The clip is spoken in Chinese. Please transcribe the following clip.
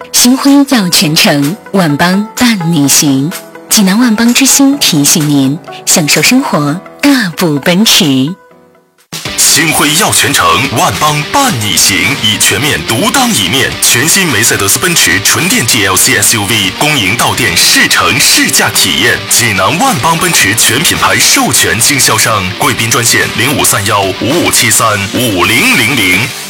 星辉耀全城，万邦伴你行。济南万邦之星提醒您，享受生活，大步奔驰。 星辉耀全城，万邦伴你行，以全面独当一面。全新梅赛德斯奔驰纯电 GLC SUV 公营到店试乘试驾体验。济南万邦奔驰全品牌授权经销商，贵宾专线053155735000。